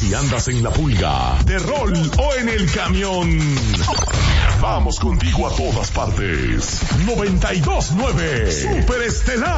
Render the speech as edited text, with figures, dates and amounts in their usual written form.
Si andas en la pulga, de rol o en el camión, vamos contigo a todas partes. 92.9 Super Estelar.